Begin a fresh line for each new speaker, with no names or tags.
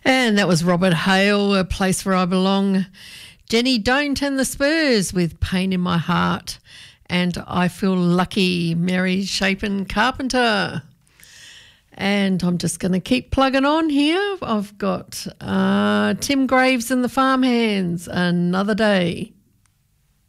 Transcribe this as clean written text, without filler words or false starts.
And that was Robert Hale, A Place Where I Belong. Jenny Don't and the Spurs with Pain in My Heart. And I Feel Lucky, Mary Chapin Carpenter. And I'm just going to keep plugging on here. I've got Tim Graves and the Farmhands, Another Day.